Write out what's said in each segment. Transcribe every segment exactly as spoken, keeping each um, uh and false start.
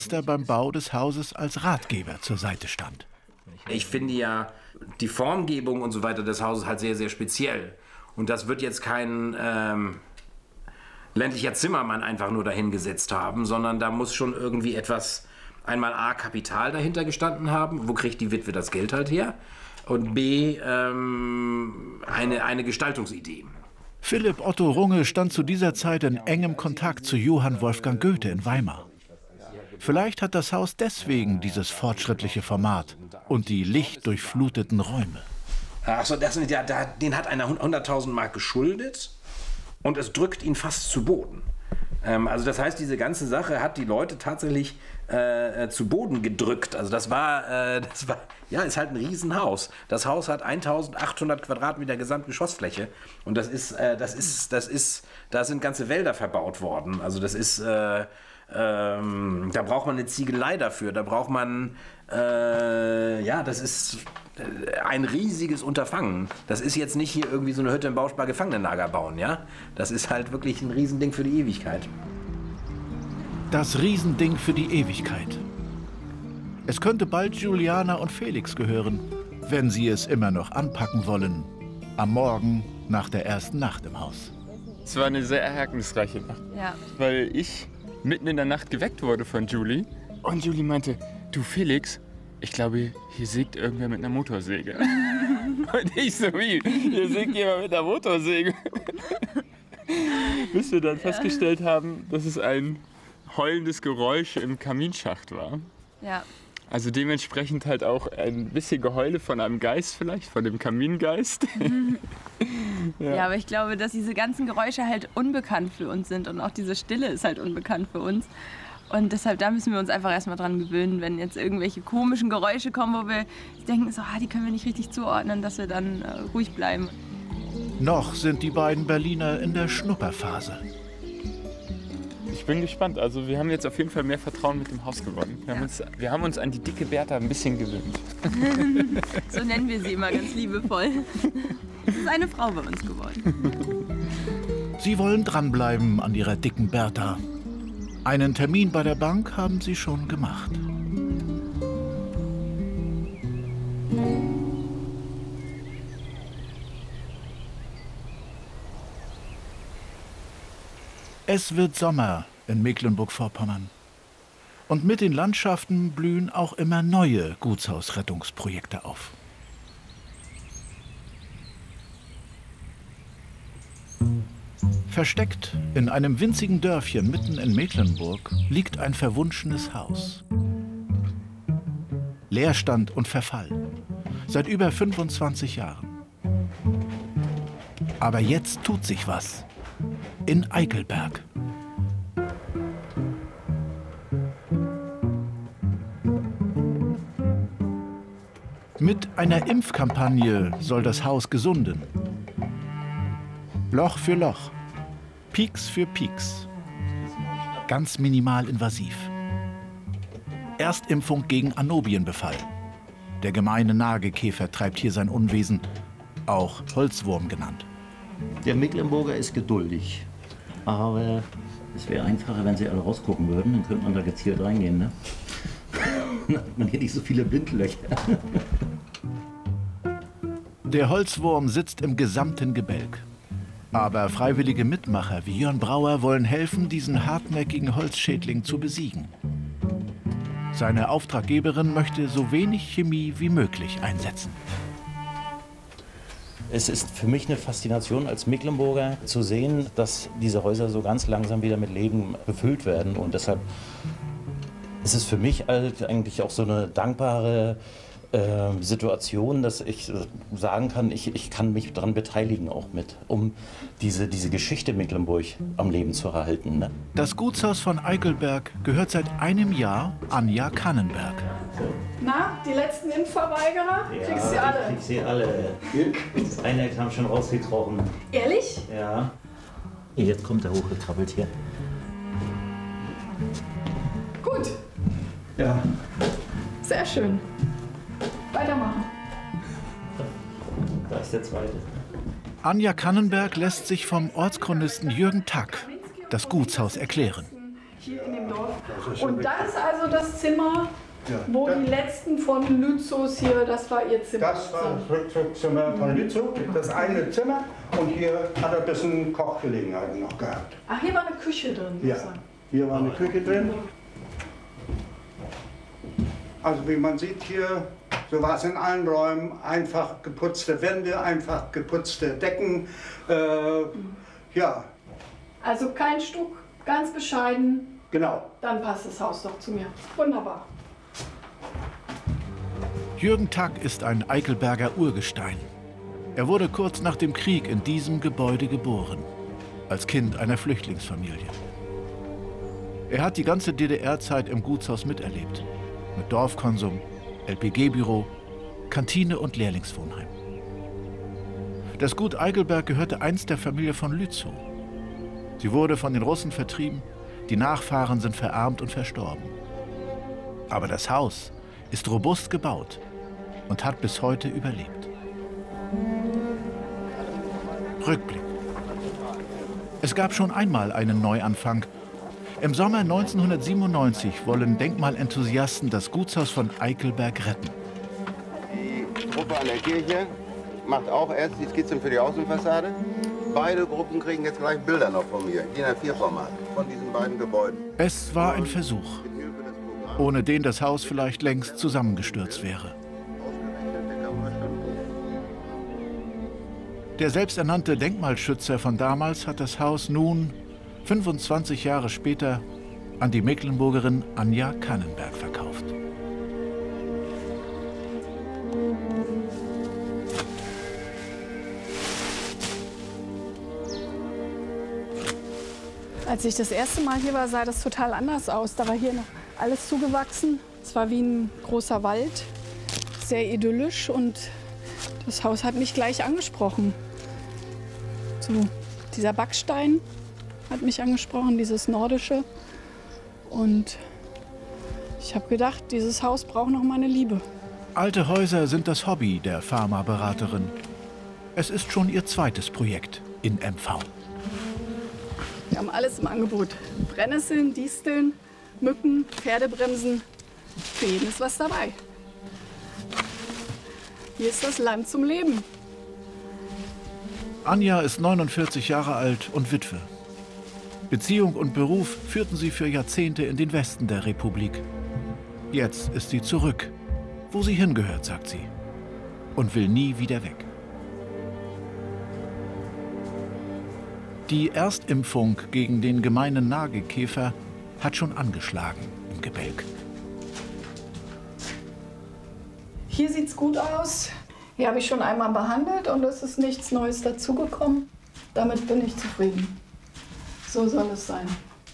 der beim Bau des Hauses als Ratgeber zur Seite stand. Ich finde ja die Formgebung und so weiter des Hauses halt sehr, sehr speziell. Und das wird jetzt kein ähm, ländlicher Zimmermann einfach nur dahingesetzt haben, sondern da muss schon irgendwie etwas, einmal A, Kapital dahinter gestanden haben. Wo kriegt die Witwe das Geld halt her? Und B, ähm, eine, eine Gestaltungsidee. Philipp Otto Runge stand zu dieser Zeit in engem Kontakt zu Johann Wolfgang Goethe in Weimar. Vielleicht hat das Haus deswegen dieses fortschrittliche Format und die lichtdurchfluteten Räume. Achso, den hat einer hunderttausend Mark geschuldet und es drückt ihn fast zu Boden. Ähm, also das heißt, diese ganze Sache hat die Leute tatsächlich äh, zu Boden gedrückt. Also das war, äh, das war, ja, ist halt ein Riesenhaus. Das Haus hat eintausendachthundert Quadratmeter Gesamtgeschossfläche und das ist, äh, das ist, das ist, da sind ganze Wälder verbaut worden. Also das ist, äh, ähm, da braucht man eine Ziegelei dafür. Da braucht man, äh, ja, das ist ein riesiges Unterfangen. Das ist jetzt nicht hier irgendwie so eine Hütte im Bauspar Gefangenenlager bauen, ja? Das ist halt wirklich ein Riesending für die Ewigkeit. Das Riesending für die Ewigkeit. Es könnte bald Juliana und Felix gehören, wenn sie es immer noch anpacken wollen. Am Morgen nach der ersten Nacht im Haus. Es war eine sehr ereignisreiche Nacht, ja. Weil ich mitten in der Nacht geweckt wurde von Julie. Und Julie meinte, du Felix, ich glaube, hier sägt irgendwer mit einer Motorsäge. Und ich so, wie? Hier sägt jemand mit einer Motorsäge. Bis wir dann ja. festgestellt haben, dass es ein heulendes Geräusch im Kaminschacht war. Ja. Also dementsprechend halt auch ein bisschen Geheule von einem Geist vielleicht, von dem Kamingeist. ja. ja, aber ich glaube, dass diese ganzen Geräusche halt unbekannt für uns sind und auch diese Stille ist halt unbekannt für uns. Und deshalb, da müssen wir uns einfach erstmal dran gewöhnen, wenn jetzt irgendwelche komischen Geräusche kommen, wo wir denken, so, ah, die können wir nicht richtig zuordnen, dass wir dann äh, ruhig bleiben. Noch sind die beiden Berliner in der Schnupperphase. Ich bin gespannt. Also wir haben jetzt auf jeden Fall mehr Vertrauen mit dem Haus gewonnen. Wir, ja. haben, uns, wir haben uns an die dicke Bertha ein bisschen gewöhnt. So nennen wir sie immer ganz liebevoll. Es ist eine Frau bei uns geworden. Sie wollen dranbleiben an ihrer dicken Bertha. Einen Termin bei der Bank haben sie schon gemacht. Es wird Sommer in Mecklenburg-Vorpommern. Und mit den Landschaften blühen auch immer neue Gutshausrettungsprojekte auf. Versteckt in einem winzigen Dörfchen mitten in Mecklenburg liegt ein verwunschenes Haus. Leerstand und Verfall. Seit über fünfundzwanzig Jahren. Aber jetzt tut sich was. In Eickelberg. Mit einer Impfkampagne soll das Haus gesunden. Loch für Loch. Pieks für Pieks. Ganz minimal invasiv. Erstimpfung gegen Anobienbefall. Der gemeine Nagekäfer treibt hier sein Unwesen, auch Holzwurm genannt. Der Mecklenburger ist geduldig, aber es wäre einfacher, wenn sie alle rausgucken würden, dann könnte man da gezielt reingehen, ne? Dann hat man hier nicht so viele Blindlöcher. Der Holzwurm sitzt im gesamten Gebälk. Aber freiwillige Mitmacher wie Jörn Brauer wollen helfen, diesen hartnäckigen Holzschädling zu besiegen. Seine Auftraggeberin möchte so wenig Chemie wie möglich einsetzen. Es ist für mich eine Faszination als Mecklenburger zu sehen, dass diese Häuser so ganz langsam wieder mit Leben befüllt werden. Und deshalb ist es für mich halt eigentlich auch so eine dankbare äh, Situation, dass ich sagen kann, ich, ich kann mich daran beteiligen auch mit, um diese, diese Geschichte Mecklenburg am Leben zu erhalten. Ne? Das Gutshaus von Eickelberg gehört seit einem Jahr Anja Kannenberg. Na, die letzten Impfverweigerer? Ja, Kriegst sie alle? Kriegst sie alle. Das eine haben schon rausgekrochen. Ehrlich? Ja. Jetzt kommt er hochgekrabbelt hier. Gut. Ja. Sehr schön. Weitermachen. Da ist der zweite. Anja Kannenberg lässt sich vom Ortschronisten Jürgen Tack das Gutshaus erklären. Hier in dem Dorf Ja. Und das ist also das Zimmer, ja, wo die letzten von Lützows hier, das war ihr Zimmer. Das war das Rückzugzimmer von Lützow, das eine Zimmer. Und hier hat er ein bisschen Kochgelegenheiten noch gehabt. Ach, hier war eine Küche drin. Ja, hier war eine Küche drin. Also wie man sieht hier, so war es in allen Räumen, einfach geputzte Wände, einfach geputzte Decken. Äh, ja. Also kein Stuck, ganz bescheiden. Genau. Dann passt das Haus doch zu mir. Wunderbar. Jürgen Tack ist ein Eickelberger Urgestein. Er wurde kurz nach dem Krieg in diesem Gebäude geboren, als Kind einer Flüchtlingsfamilie. Er hat die ganze D D R-Zeit im Gutshaus miterlebt. Mit Dorfkonsum, L P G-Büro, Kantine und Lehrlingswohnheim. Das Gut Eickelberg gehörte einst der Familie von Lützow. Sie wurde von den Russen vertrieben, die Nachfahren sind verarmt und verstorben. Aber das Haus ist robust gebaut und hat bis heute überlebt. Rückblick. Es gab schon einmal einen Neuanfang. Im Sommer neunzehnhundertsiebenundneunzig wollen Denkmalenthusiasten das Gutshaus von Eickelberg retten. Die Gruppe an der Kirche macht auch erst die Skizzen für die Außenfassade. Beide Gruppen kriegen jetzt gleich Bilder noch von mir, D I N A vier Format, von diesen beiden Gebäuden. Es war ein Versuch, ohne den das Haus vielleicht längst zusammengestürzt wäre. Der selbsternannte Denkmalschützer von damals hat das Haus nun, fünfundzwanzig Jahre später, an die Mecklenburgerin Anja Kannenberg verkauft. Als ich das erste Mal hier war, sah das total anders aus. Da war hier noch alles zugewachsen. Es war wie ein großer Wald, sehr idyllisch und das Haus hat mich gleich angesprochen. So, dieser Backstein hat mich angesprochen, dieses Nordische. Und ich habe gedacht, dieses Haus braucht noch meine Liebe. Alte Häuser sind das Hobby der Pharma-Beraterin. Es ist schon ihr zweites Projekt in M V. Wir haben alles im Angebot. Brennnesseln, Disteln, Mücken, Pferdebremsen. Für jeden ist was dabei. Hier ist das Land zum Leben. Anja ist neunundvierzig Jahre alt und Witwe. Beziehung und Beruf führten sie für Jahrzehnte in den Westen der Republik. Jetzt ist sie zurück, wo sie hingehört, sagt sie, und will nie wieder weg. Die Erstimpfung gegen den gemeinen Nagelkäfer hat schon angeschlagen im Gebälk. Hier sieht's gut aus. Hier habe ich schon einmal behandelt und es ist nichts Neues dazugekommen. Damit bin ich zufrieden. So soll es sein.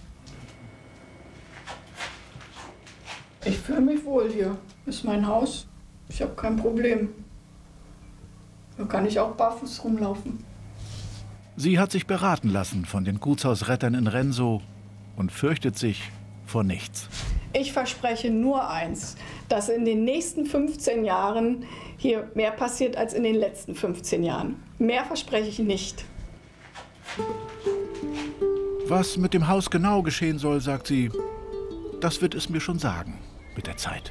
Ich fühle mich wohl hier. Ist mein Haus. Ich habe kein Problem. Da kann ich auch barfuß rumlaufen. Sie hat sich beraten lassen von den Gutshausrettern in Rensow und fürchtet sich vor nichts. Ich verspreche nur eins, dass in den nächsten fünfzehn Jahren hier mehr passiert als in den letzten fünfzehn Jahren. Mehr verspreche ich nicht. Was mit dem Haus genau geschehen soll, sagt sie, das wird es mir schon sagen mit der Zeit.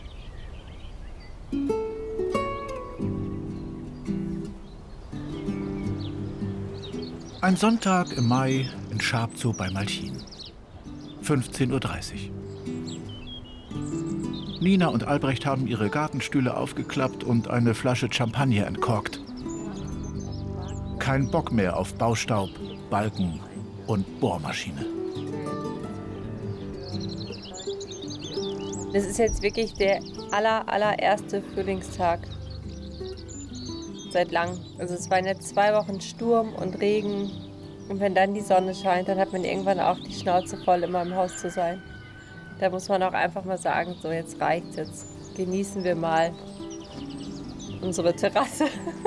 Ein Sonntag im Mai in Schabzow bei Malchin. fünfzehn Uhr dreißig. Nina und Albrecht haben ihre Gartenstühle aufgeklappt und eine Flasche Champagner entkorkt. Kein Bock mehr auf Baustaub, Balken und Bohrmaschine. Das ist jetzt wirklich der aller, allererste Frühlingstag seit langem. Also es waren jetzt zwei Wochen Sturm und Regen. Und wenn dann die Sonne scheint, dann hat man irgendwann auch die Schnauze voll, immer im Haus zu sein. Da muss man auch einfach mal sagen, so jetzt reicht's, jetzt genießen wir mal unsere Terrasse.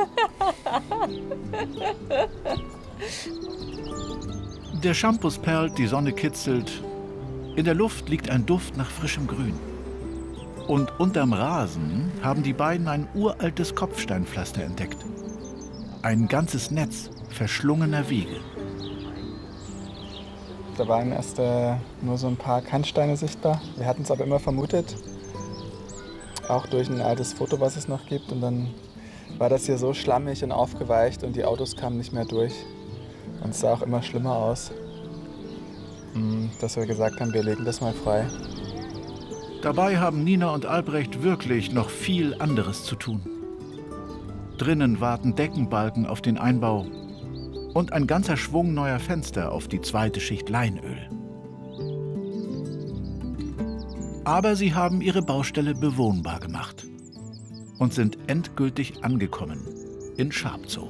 Der Shampoos perlt, die Sonne kitzelt. In der Luft liegt ein Duft nach frischem Grün. Und unterm Rasen haben die beiden ein uraltes Kopfsteinpflaster entdeckt. Ein ganzes Netz verschlungener Wege. Da waren erst äh, nur so ein paar Kannsteine sichtbar. Wir hatten es aber immer vermutet, auch durch ein altes Foto, was es noch gibt. Und dann war das hier so schlammig und aufgeweicht und die Autos kamen nicht mehr durch. Und es sah auch immer schlimmer aus, dass wir gesagt haben, wir legen das mal frei. Dabei haben Nina und Albrecht wirklich noch viel anderes zu tun. Drinnen warten Deckenbalken auf den Einbau und ein ganzer Schwung neuer Fenster auf die zweite Schicht Leinöl. Aber sie haben ihre Baustelle bewohnbar gemacht und sind endgültig angekommen in Schabzow.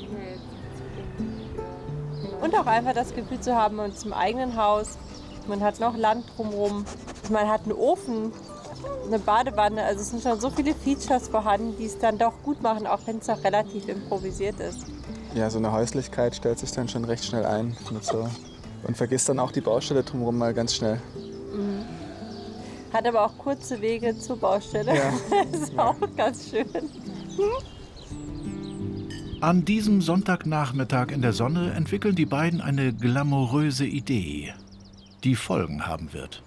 Und auch einfach das Gefühl zu haben, man ist im eigenen Haus, man hat noch Land drumherum, man hat einen Ofen, eine Badewanne, also es sind schon so viele Features vorhanden, die es dann doch gut machen, auch wenn es noch relativ improvisiert ist. Ja, so eine Häuslichkeit stellt sich dann schon recht schnell ein mit so und vergisst dann auch die Baustelle drumherum mal ganz schnell. Mhm. Hat aber auch kurze Wege zur Baustelle. Ja. Das ist auch ganz schön. An diesem Sonntagnachmittag in der Sonne entwickeln die beiden eine glamouröse Idee, die Folgen haben wird.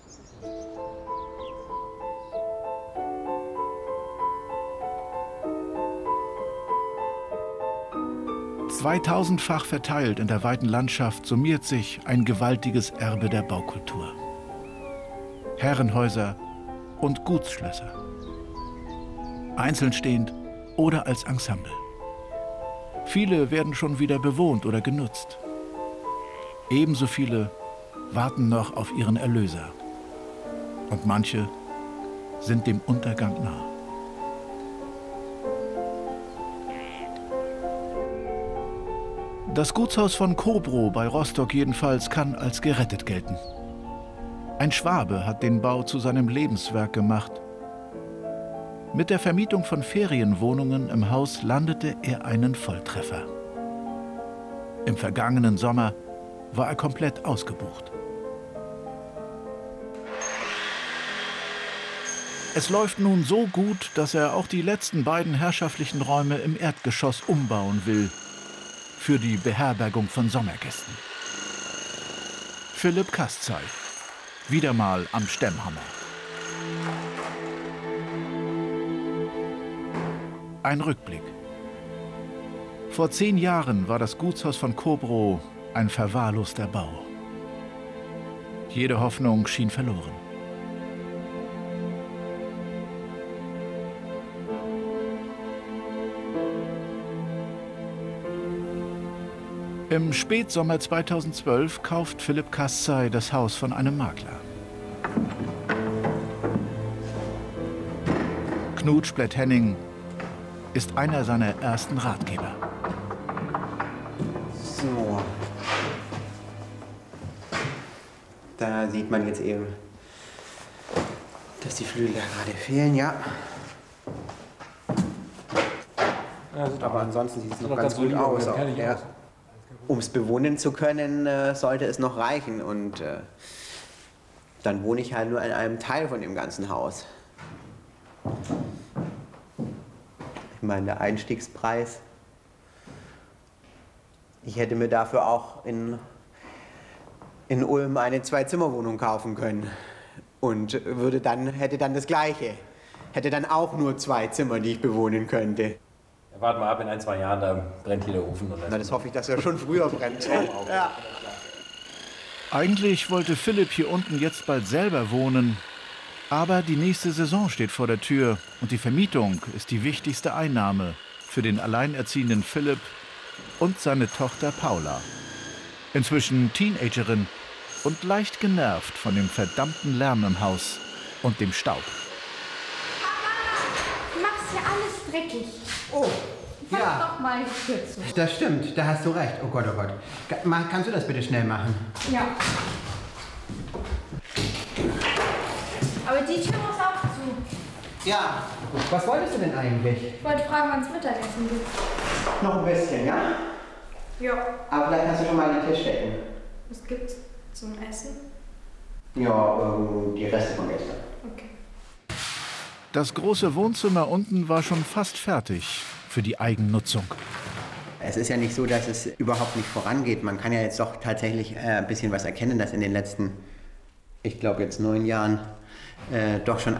zweitausendfach verteilt in der weiten Landschaft summiert sich ein gewaltiges Erbe der Baukultur. Herrenhäuser und Gutsschlösser. Einzeln stehend oder als Ensemble. Viele werden schon wieder bewohnt oder genutzt. Ebenso viele warten noch auf ihren Erlöser. Und manche sind dem Untergang nahe. Das Gutshaus von Kobrow bei Rostock jedenfalls kann als gerettet gelten. Ein Schwabe hat den Bau zu seinem Lebenswerk gemacht. Mit der Vermietung von Ferienwohnungen im Haus landete er einen Volltreffer. Im vergangenen Sommer war er komplett ausgebucht. Es läuft nun so gut, dass er auch die letzten beiden herrschaftlichen Räume im Erdgeschoss umbauen will, für die Beherbergung von Sommergästen. Philipp Kasszai, wieder mal am Stemmhammer. Ein Rückblick. Vor zehn Jahren war das Gutshaus von Kobrow ein verwahrloster Bau. Jede Hoffnung schien verloren. Im Spätsommer zweitausendzwölf kauft Philipp Kasszai das Haus von einem Makler. Knut Splett-Henning ist einer seiner ersten Ratgeber. So. Da sieht man jetzt eben, dass die Flügel da gerade fehlen, ja. Aber ansonsten sieht es noch ganz gut aus. Ja. Um es bewohnen zu können, äh, sollte es noch reichen. Und äh, dann wohne ich halt nur in einem Teil von dem ganzen Haus. Ich meine, der Einstiegspreis. Ich hätte mir dafür auch in, in Ulm eine Zwei-Zimmer-Wohnung kaufen können. Und würde dann, hätte dann das Gleiche. Hätte dann auch nur zwei Zimmer, die ich bewohnen könnte. Warten wir ab, in ein, zwei Jahren, da brennt hier der Ofen. Und Na, das hoffe ich, dass er schon früher brennt. Ja. Eigentlich wollte Philipp hier unten jetzt bald selber wohnen. Aber die nächste Saison steht vor der Tür und die Vermietung ist die wichtigste Einnahme für den alleinerziehenden Philipp und seine Tochter Paula. Inzwischen Teenagerin und leicht genervt von dem verdammten Lärm im Haus und dem Staub. Du machst ja alles dreckig. Oh, ja. Doch mal Kürzung. Das stimmt, da hast du recht. Oh Gott, oh Gott. Kannst du das bitte schnell machen? Ja. Aber die Tür muss auch zu. Ja. Was wolltest du denn eigentlich? Ich wollte fragen, wann es Mittagessen gibt. Noch ein bisschen, ja? Ja. Aber vielleicht kannst du schon mal an den Tisch decken. Was gibt's zum Essen? Ja, ähm, die Reste von gestern. Okay. Das große Wohnzimmer unten war schon fast fertig für die Eigennutzung. Es ist ja nicht so, dass es überhaupt nicht vorangeht. Man kann ja jetzt doch tatsächlich äh, ein bisschen was erkennen, dass in den letzten, ich glaube jetzt neun Jahren, äh, doch schon